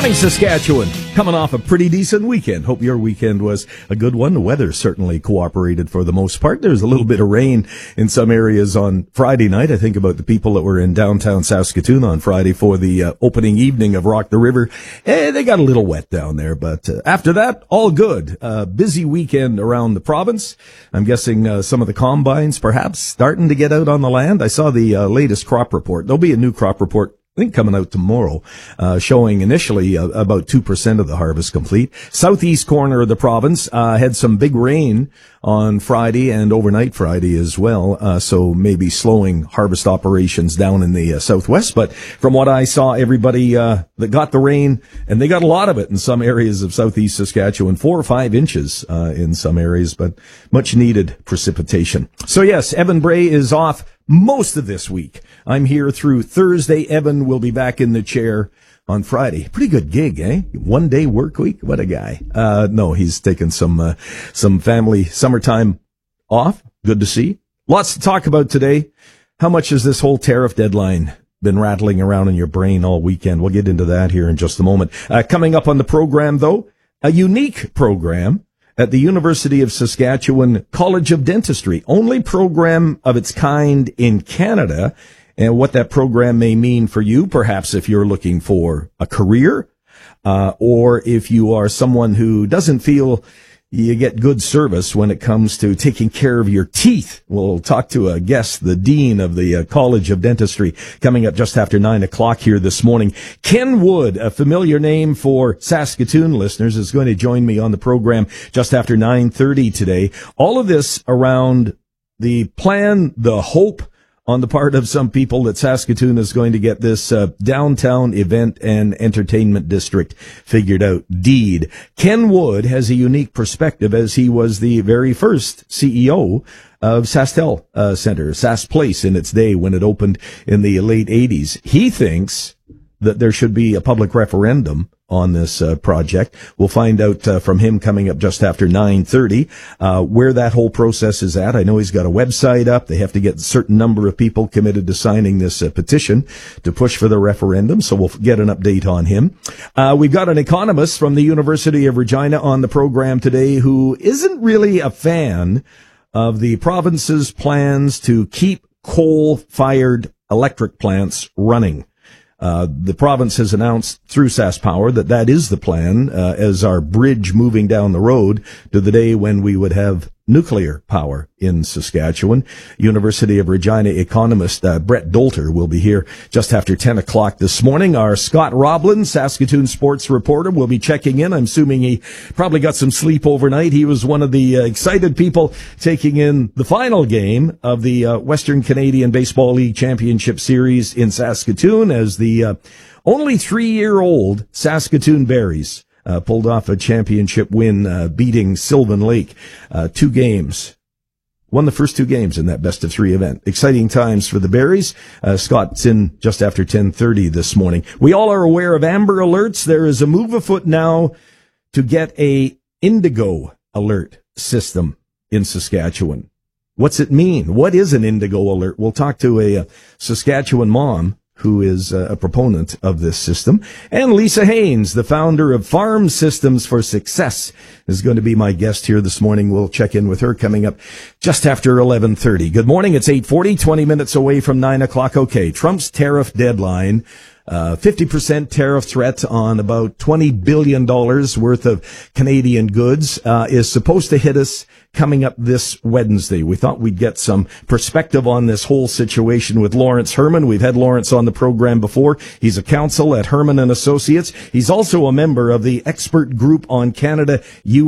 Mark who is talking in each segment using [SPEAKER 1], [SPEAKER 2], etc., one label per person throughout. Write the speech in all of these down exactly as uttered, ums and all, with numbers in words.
[SPEAKER 1] morning, Saskatchewan. Coming off a pretty decent weekend. Hope your weekend was a good one. The weather certainly cooperated for the most part. There's a little bit of rain in some areas on Friday night. I think about the people that were in downtown Saskatoon on Friday for the uh, opening evening of Rock the River. Eh, they got a little wet down there, but uh, after that, all good. Uh, busy weekend around the province. I'm guessing uh, some of the combines perhaps starting to get out on the land. I saw the uh, latest crop report. There'll be a new crop report, I think, coming out tomorrow, uh, showing initially uh, about two percent of the harvest complete. Southeast corner of the province, uh, had some big rain on Friday and overnight Friday as well, uh, so maybe slowing harvest operations down in the uh, southwest. But from what I saw, everybody, uh, that got the rain, and they got a lot of it in some areas of southeast Saskatchewan, four or five inches, uh, in some areas, but much needed precipitation. So yes, Evan Bray is off most of this week. I'm here through Thursday. Evan will be back in the chair on Friday. Pretty good gig, eh? One day work week. What a guy. Uh, no, he's taken some, uh, some family summertime off. Good to see. Lots to talk about today. How much has this whole tariff deadline been rattling around in your brain all weekend? We'll get into that here in just a moment. Uh, coming up on the program, though, a unique program at the University of Saskatchewan College of Dentistry, only program of its kind in Canada, and what that program may mean for you, perhaps if you're looking for a career, uh, or if you are someone who doesn't feel you get good service when it comes to taking care of your teeth. We'll talk to a guest, the dean of the uh, College of Dentistry, coming up just after nine o'clock here this morning. Ken Wood, a familiar name for Saskatoon listeners, is going to join me on the program just after nine thirty today. All of this around the plan, the hope on the part of some people that Saskatoon is going to get this uh, downtown event and entertainment district figured out. Deed. Ken Wood has a unique perspective, as he was the very first C E O of SaskTel uh, Center, Sask Place in its day when it opened in the late eighties. He thinks that there should be a public referendum on this uh, project. We'll find out uh, from him coming up just after nine thirty uh, where that whole process is at. I know he's got a website up. They have to get a certain number of people committed to signing this uh, petition to push for the referendum, so we'll get an update on him. Uh, we've got an economist from the University of Regina on the program today who isn't really a fan of the province's plans to keep coal-fired electric plants running. Uh, the province has announced through SaskPower that that is the plan, uh, as our bridge moving down the road to the day when we would have nuclear power in Saskatchewan. University of Regina economist uh, Brett Dolter will be here just after ten o'clock this morning. Our Scott Roblin, Saskatoon sports reporter, will be checking in. I'm assuming he probably got some sleep overnight. He was one of the uh, excited people taking in the final game of the uh, Western Canadian Baseball League Championship Series in Saskatoon, as the uh, only three-year-old Saskatoon Berries Uh, pulled off a championship win, uh, beating Sylvan Lake, uh, two games. Won the first two games in that best of three event. Exciting times for the Berries. Uh, Scott's in just after ten thirty this morning. We all are aware of Amber Alerts. There is a move afoot now to get a Indigo Alert system in Saskatchewan. What's it mean? What is an Indigo Alert? We'll talk to a, a Saskatchewan mom who is a proponent of this system. And Lisa Haynes, the founder of Farm Systems for Success, is going to be my guest here this morning. We'll check in with her coming up just after eleven thirty. Good morning. It's eight forty, twenty minutes away from nine o'clock. Okay, Trump's tariff deadline. Uh, fifty percent tariff threat on about twenty billion dollars worth of Canadian goods, uh, is supposed to hit us coming up this Wednesday. We thought we'd get some perspective on this whole situation with Lawrence Herman. We've had Lawrence on the program before. He's a counsel at Herman and Associates. He's also a member of the expert group on Canada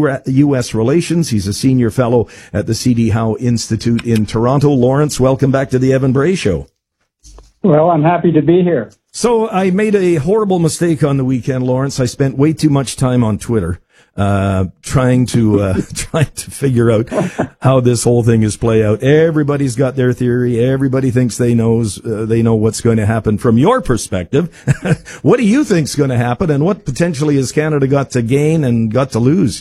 [SPEAKER 1] U S relations. He's a senior fellow at the C D Howe Institute in Toronto. Lawrence, welcome back to the Evan Bray Show.
[SPEAKER 2] Well, I'm happy to be here.
[SPEAKER 1] So I made a horrible mistake on the weekend, Lawrence. I spent way too much time on Twitter, uh, trying to, uh, trying to figure out how this whole thing is play out. Everybody's got their theory. Everybody thinks they knows, uh, they know what's going to happen. From your perspective, what do you think's going to happen, and what potentially has Canada got to gain and got to lose